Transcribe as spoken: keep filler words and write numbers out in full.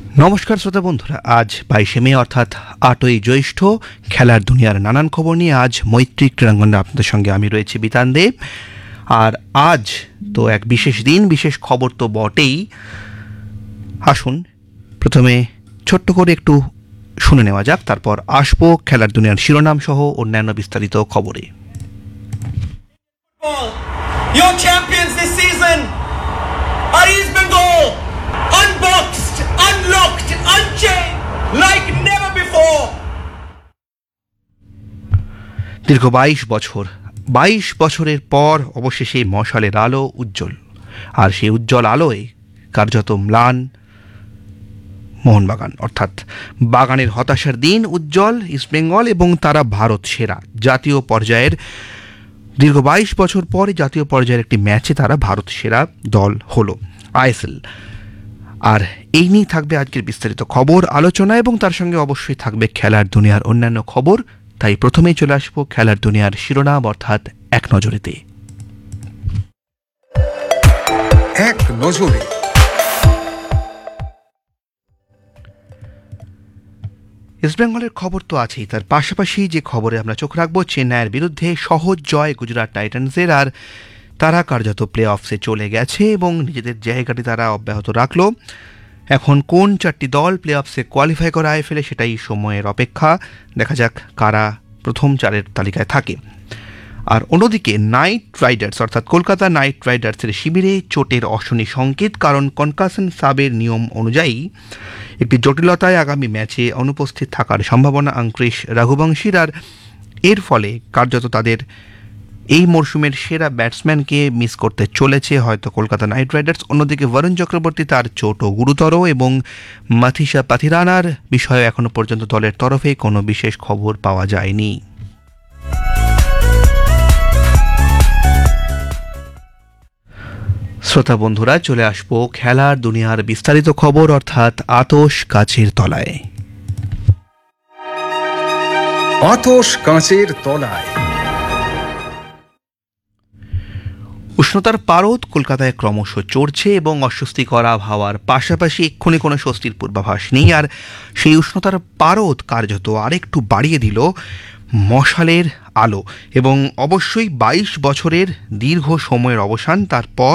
নমস্কার শ্রোতা বন্ধুরা, আজ বাইশে মে অর্থাৎ আটই জ্যৈষ্ঠ খেলার দুনিয়ার নানান খবর নিয়ে আজ মৈত্রী ক্রীড়াঙ্গনে আপনাদের সঙ্গে আমি রয়েছি বিতান দেব। আর আজ তো এক বিশেষ দিন, বিশেষ খবর তো বটেই। আসুন প্রথমে ছোট্ট করে একটু শুনে নেওয়া যাক, তারপর আসবো খেলার দুনিয়ার শিরোনাম সহ অন্যান্য বিস্তারিত খবরে। Your champions this season are East Bengal, unboxed, unlocked, unchained like never before. দীর্ঘ বাইশ বছর বাইশ বছরের পর অবশেষে মশালের আলো উজ্জ্বল, আর সেই উজ্জ্বল আলোয় কার্যত ম্লান মোহনবাগান, অর্থাৎ বাগানের হতাশার দিন উজ্জ্বল ইস্টবেঙ্গল, এবং তারা ভারত সেরা জাতীয় পর্যায়ের দীর্ঘ বাইশ বছর পরে জাতীয় পর্যায়ের একটি ম্যাচে তারা ভারত সেরা দল হলো আইএসএল। আর এই নিয়েই থাকবে আজকের বিস্তারিত খবর আলোচনা, এবং তার সঙ্গে অবশ্যই থাকবে খেলার দুনিয়ার অন্যান্য খবর। তাই প্রথমেই চলে আসবো খেলার দুনিয়ার শিরোনাম অর্থাৎ এক নজরেতে। এক নজরে ইস্টবেঙ্গলের খবর তো আছেই, তার পাশাপাশি যে খবরে আমরা চোখ রাখবো চেন্নাইয়ের বিরুদ্ধে সহজ জয় গুজরাট টাইটান্সের, আর তারা কার্যত প্লে অফসে চলে গেছে এবং নিজেদের জায়গাটি তারা অব্যাহত রাখলো। এখন কোন চারটি দল প্লে অফসে কোয়ালিফাই করে আয় ফেলে সেটাই সময়ের অপেক্ষা, দেখা যাক কারা প্রথম চারের তালিকায় থাকে। আর অন্যদিকে নাইট রাইডার্স অর্থাৎ কলকাতা নাইট রাইডার্সের শিবিরে চোটের অশনি সংকেত, কারণ কনকাশন সাবের নিয়ম অনুযায়ী একটি জটিলতায় আগামী ম্যাচে অনুপস্থিত থাকার সম্ভাবনা আঙ্কুশ রঘুবংশীর, আর এর ফলে কার্যত তাদের এই মরশুমের সেরা ব্যাটসম্যানকে মিস করতে চলেছে হয়তো কলকাতা নাইট রাইডার্স। অন্যদিকে বরুণ চক্রবর্তী, তার চোটও গুরুতর, এবং মাথিসা পাথিরানার বিষয়ে এখনও পর্যন্ত দলের তরফে কোনো বিশেষ খবর পাওয়া যায়নি। শ্রোতা বন্ধুরা, চলে আসবো খেলার দুনিয়ার বিস্তারিত খবর অর্থাৎ আতশ কাচের তলায়। আতশ কাঁচের তলায়। উষ্ণতার পারদ কলকাতায় ক্রমশ চড়ছে এবং অস্বস্তিকর আবহাওয়ার পাশাপাশি এক্ষুনি কোনো স্বস্তির পূর্বাভাস নেই, আর সেই উষ্ণতার পারদ কার্যত আরেকটু বাড়িয়ে দিল মশালের আলো, এবং অবশ্যই বাইশ বছরের দীর্ঘ সময়ের অবসান তারপর